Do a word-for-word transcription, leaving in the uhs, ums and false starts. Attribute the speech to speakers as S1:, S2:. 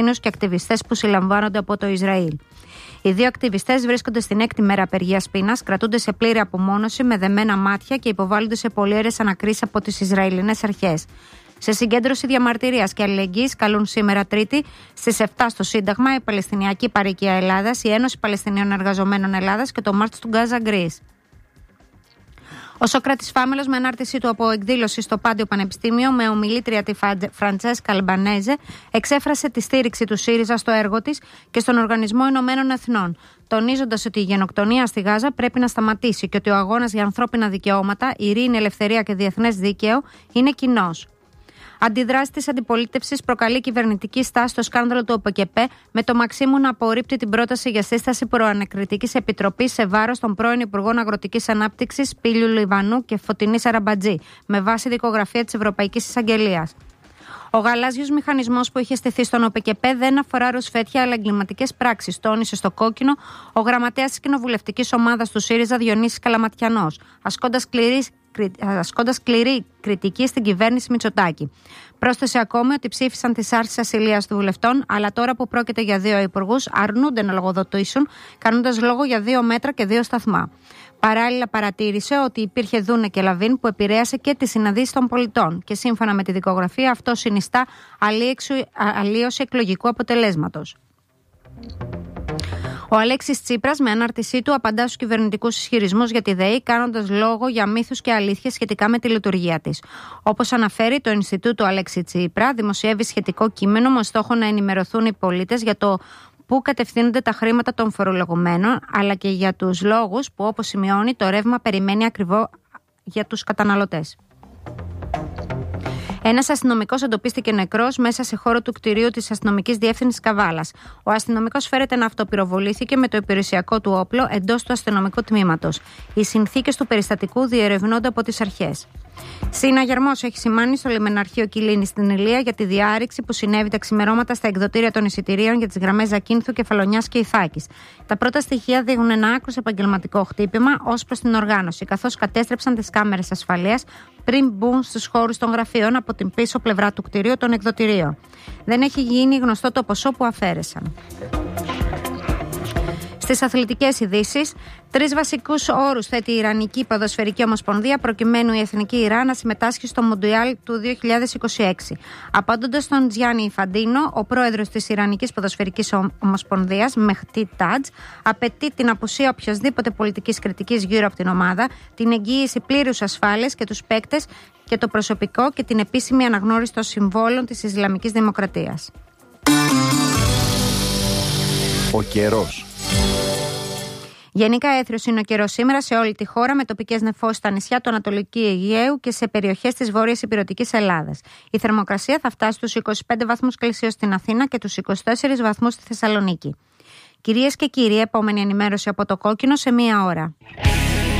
S1: Παλαιστίνιους και ακτιβιστές που συλλαμβάνονται από το Ισραήλ. Οι δύο ακτιβιστές βρίσκονται στην έκτη μέρα απεργίας πείνας, κρατούνται σε πλήρη απομόνωση με δεμένα μάτια και υποβάλλονται σε πολυέρες ανακρίσεις από τις Ισραηλινές αρχές. Σε συγκέντρωση διαμαρτυρίας και αλληλεγγύης καλούν σήμερα Τρίτη στις επτά στο Σύνταγμα η Παλαιστινιακή Παροικία Ελλάδας, η Ένωση Παλαιστινίων Εργαζομένων Ελλάδας και το Μάρτς του Γκάζα Γκρις. Ο Σόκρατης Φάμελος, με ανάρτησή του από εκδήλωση στο Πάντιο Πανεπιστήμιο με ομιλήτρια τη Φραντσέσκα Αλμπανέζε, εξέφρασε τη στήριξη του ΣΥΡΙΖΑ στο έργο της και στον Οργανισμό Ηνωμένων Εθνών, τονίζοντας ότι η γενοκτονία στη Γάζα πρέπει να σταματήσει και ότι ο αγώνας για ανθρώπινα δικαιώματα, ειρήνη, ελευθερία και διεθνές δίκαιο είναι κοινός. Αντιδράσει τη αντιπολίτευση προκαλεί κυβερνητική στάση στο σκάνδαλο του ΟΠΕΚΕΠΕ, με το Μαξίμου να απορρίπτει την πρόταση για σύσταση προανακριτικής επιτροπής σε βάρος των πρώην Υπουργών Αγροτικής Ανάπτυξης Πήλιου Λιβανού και Φωτεινής Αραμπατζή, με βάση δικογραφία της Ευρωπαϊκής Εισαγγελίας. Ο γαλάζιος μηχανισμός που είχε στηθεί στον ΟΠΕΚΕΠΕ δεν αφορά ρουσφέτια αλλά εγκληματικές πράξεις, τόνισε στο κόκκινο ο γραμματέας της κοινοβουλευτικής ομάδας του ΣΥΡΙΖΑ Διονύσης Καλαματιανός, ασκώντας σκληρή, ασκώντας σκληρή κριτική στην κυβέρνηση Μητσοτάκη. Πρόσθεσε ακόμη ότι ψήφισαν τις άρσεις ασυλίας των βουλευτών, αλλά τώρα που πρόκειται για δύο υπουργούς αρνούνται να λογοδοτήσουν, κάνοντας λόγο για δύο μέτρα και δύο σταθμά. Παράλληλα, παρατήρησε ότι υπήρχε δούνε και λαβίν που επηρέασε και τις συναντήσεις των πολιτών και σύμφωνα με τη δικογραφία αυτό συνιστά αλλίωση εκλογικού αποτελέσματος. Ο Αλέξης Τσίπρας, με ανάρτησή του, απαντά στους κυβερνητικούς ισχυρισμούς για τη ΔΕΗ, κάνοντας λόγο για μύθους και αλήθειες σχετικά με τη λειτουργία της. Όπως αναφέρει το Ινστιτούτο Αλέξη Τσίπρα, δημοσιεύει σχετικό κείμενο με στόχο να ενημερωθούν οι πολίτες για το πού κατευθύνονται τα χρήματα των φορολογουμένων, αλλά και για τους λόγους που, όπως σημειώνει, το ρεύμα περιμένει ακριβό για τους καταναλωτές. Ένας αστυνομικός εντοπίστηκε νεκρός μέσα σε χώρο του κτηρίου της αστυνομικής διεύθυνσης Καβάλας. Ο αστυνομικός φέρεται να αυτοπυροβολήθηκε με το υπηρεσιακό του όπλο εντός του αστυνομικού τμήματος. Οι συνθήκες του περιστατικού διερευνώνται από τις αρχές. Συναγερμός έχει σημάνει στο λιμεναρχείο Κιλίνη στην Ηλία για τη διάρρηξη που συνέβη τα ξημερώματα στα εκδοτήρια των εισιτηρίων για τις γραμμές Ζακίνθου, Κεφαλονιάς και Ιθάκης. Τα πρώτα στοιχεία δείχνουν ένα άκρως επαγγελματικό χτύπημα ως προς την οργάνωση, καθώς κατέστρεψαν τις κάμερες ασφαλείας πριν μπουν στους χώρους των γραφείων από την πίσω πλευρά του κτηρίου των εκδοτηρίων. Δεν έχει γίνει γνωστό το ποσό που αφαίρεσαν. Στις αθλητικές ειδήσεις, τρεις βασικούς όρους θέτει η Ιρανική Ποδοσφαιρική Ομοσπονδία προκειμένου η Εθνική Ιράν να συμμετάσχει στο Μουντιάλ του δύο χιλιάδες είκοσι έξι. Απάντοντας στον Τζιάννη Ιφαντίνο, ο πρόεδρος της Ιρανικής Ποδοσφαιρικής Ομοσπονδίας, Μεχτί Τάτζ, απαιτεί την απουσία οποιασδήποτε πολιτικής κριτικής γύρω από την ομάδα, την εγγύηση πλήρους ασφάλειας και τους παίκτες και το προσωπικό και την επίσημη αναγνώριση των συμβόλων της Ισλαμικής Δημοκρατίας.
S2: Ο καιρός.
S1: Γενικά έθριος είναι ο καιρός σήμερα σε όλη τη χώρα, με τοπικές νεφώσεις στα νησιά του Ανατολικού Αιγαίου και σε περιοχές της Βόρειας Ηπειρωτικής Ελλάδας. Η θερμοκρασία θα φτάσει στους είκοσι πέντε βαθμούς Κελσίου στην Αθήνα και τους είκοσι τέσσερις βαθμούς στη Θεσσαλονίκη. Κυρίες και κύριοι, επόμενη ενημέρωση από το Κόκκινο σε μία ώρα.